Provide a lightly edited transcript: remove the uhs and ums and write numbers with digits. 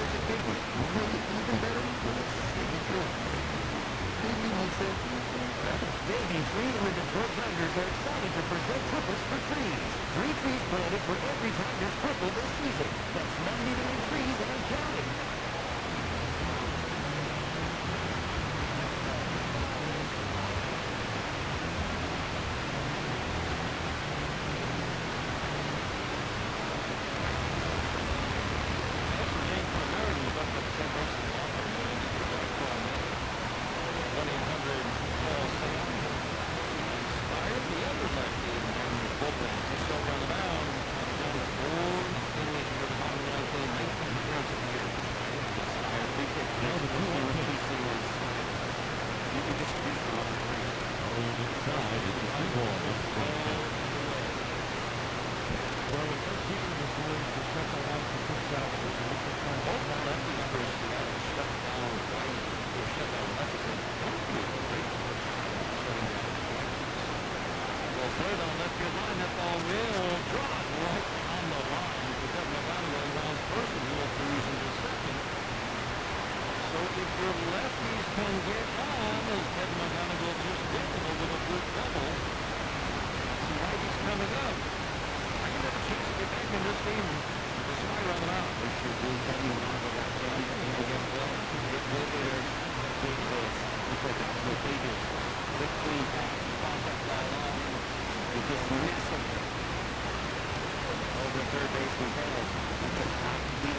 there's a big one. You make it even better with a signature. Evening, Lisa. Baby Tree and the Detroit Tigers are excited to present triples for trees. 3 trees planted for every Tigers triple this season. That's 99 trees and counting. Over third baseman Perez.